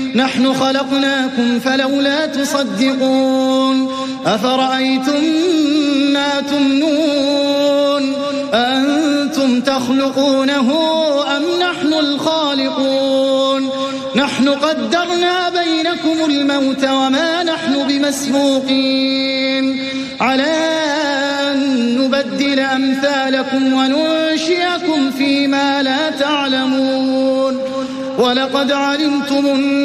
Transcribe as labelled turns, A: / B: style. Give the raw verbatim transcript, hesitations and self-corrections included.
A: نحن خلقناكم فلولا تصدقون أفرأيتم ما تمنون أنتم تخلقونه أم نحن الخالقون نحن قدرنا بينكم الموت وما نحن بمسبوقين على أن نبدل أمثالكم وننشئكم فيما لا تعلمون ولقد علمتم